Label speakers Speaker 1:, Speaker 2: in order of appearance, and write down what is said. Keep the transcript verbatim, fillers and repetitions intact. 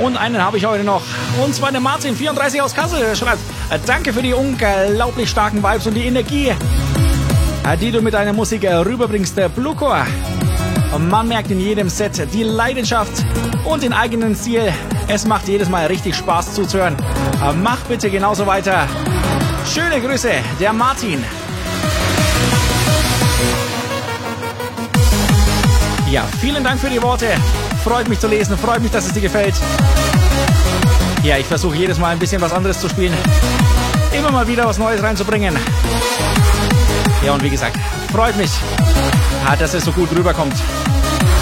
Speaker 1: Und einen habe ich heute noch. Und zwar der Martin vierunddreißig aus Kassel. Der schreibt, danke für die unglaublich starken Vibes und die Energie, die du mit deiner Musik rüberbringst. Blucor. Man merkt in jedem Set die Leidenschaft und den eigenen Stil. Es macht jedes Mal richtig Spaß zuzuhören. Mach bitte genauso weiter. Schöne Grüße, der Martin. Ja, vielen Dank für die Worte. Freut mich zu lesen, freut mich, dass es dir gefällt. Ja, ich versuche jedes Mal ein bisschen was anderes zu spielen. Immer mal wieder was Neues reinzubringen. Ja, und wie gesagt, freut mich, dass es so gut rüberkommt.